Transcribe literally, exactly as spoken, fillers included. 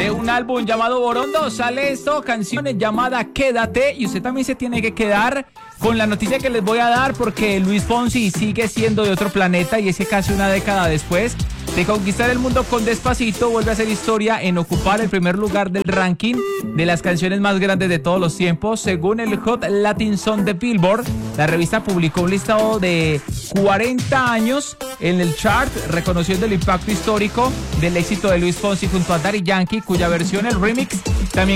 de un álbum llamado Borondo sale esto, canciones llamada Quédate, y usted también se tiene que quedar con la noticia que les voy a dar, porque Luis Fonsi sigue siendo de otro planeta, y es que casi una década después de conquistar el mundo con Despacito, vuelve a hacer historia en ocupar el primer lugar del ranking de las canciones más grandes de todos los tiempos. Según el Hot Latin Song de Billboard, la revista publicó un listado de cuarenta años en el chart, reconociendo el impacto histórico del éxito de Luis Fonsi junto a Daddy Yankee, cuya versión, el remix, también